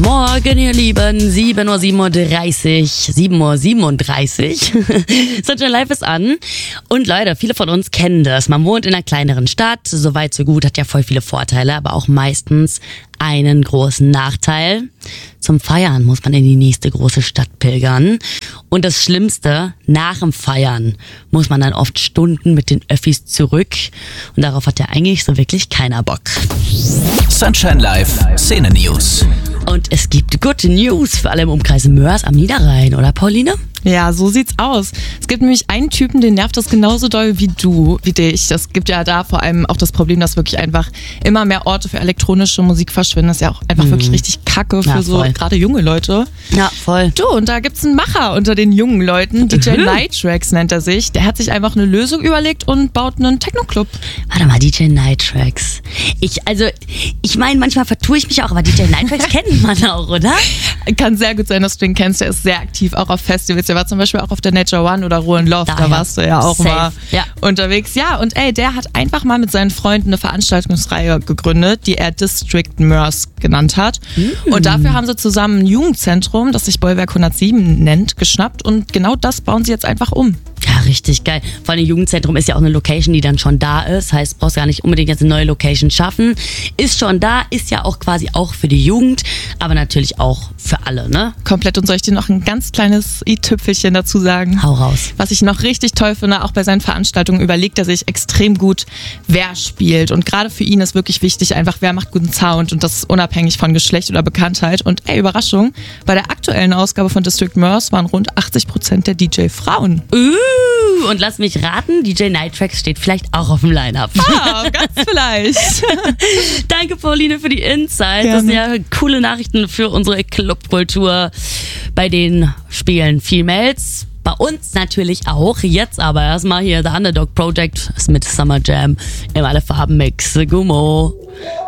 Morgen, ihr Lieben. 7:37 Uhr. Sunshine Live ist an. Und Leute, viele von uns kennen das. Man wohnt in einer kleineren Stadt. So weit, so gut, hat ja voll viele Vorteile, aber auch meistens einen großen Nachteil. Zum Feiern muss man in die nächste große Stadt pilgern. Und das Schlimmste, nach dem Feiern muss man dann oft Stunden mit den Öffis zurück. Und darauf hat ja eigentlich so wirklich keiner Bock. Sunshine Live, Szene News. Und es gibt gute News für alle im Umkreis Mörs am Niederrhein, oder Pauline? Ja, so sieht's aus. Es gibt nämlich einen Typen, den nervt das genauso doll wie dich. Das gibt ja da vor allem auch das Problem, dass wirklich einfach immer mehr Orte für elektronische Musik verschwinden. Das ist ja auch einfach wirklich richtig kacke für so gerade junge Leute. Ja, voll. Du, und da gibt's einen Macher unter den jungen Leuten. DJ Nightrax nennt er sich. Der hat sich einfach eine Lösung überlegt und baut einen Techno-Club. Warte mal, DJ Nightrax. Ich meine, manchmal vertue ich mich auch, aber DJ Nightrax kennt man auch, oder? Kann sehr gut sein, dass du den kennst. Der ist sehr aktiv, auch auf Festivals. Der war zum Beispiel auch auf der Nature One oder Ruhe and Love. Da warst du ja auch mal unterwegs. Ja, und der hat einfach mal mit seinen Freunden eine Veranstaltungsreihe gegründet, die er District Mörs genannt hat. Und dafür haben sie zusammen ein Jugendzentrum, das sich Bollwerk 107 nennt, geschnappt. Und genau das bauen sie jetzt einfach um. Ja, richtig geil. Vor allem Jugendzentrum ist ja auch eine Location, die dann schon da ist. Heißt, brauchst gar nicht unbedingt jetzt eine neue Location schaffen. Ist schon da, ist ja auch quasi auch für die Jugend, aber natürlich auch für alle, ne? Komplett. Und soll ich dir noch ein ganz kleines i-Tüpfelchen dazu sagen? Hau raus. Was ich noch richtig toll finde, auch bei seinen Veranstaltungen überlegt er sich extrem gut, wer spielt. Und gerade für ihn ist wirklich wichtig einfach, wer macht guten Sound, und das ist unabhängig von Geschlecht oder Bekanntheit. Und Überraschung, bei der aktuellen Ausgabe von District Mörs waren rund 80% der DJ Frauen. Und lass mich raten, DJ Nightrax steht vielleicht auch auf dem Line-Up. Ah, ganz vielleicht. Danke, Pauline, für die Insights. Gerne. Das sind ja coole Nachrichten für unsere Clubkultur. Bei den Spielen Females. Bei uns natürlich auch. Jetzt aber erstmal hier The Underdog Project mit Summer Jam im Alle Farben Mix. Gummo.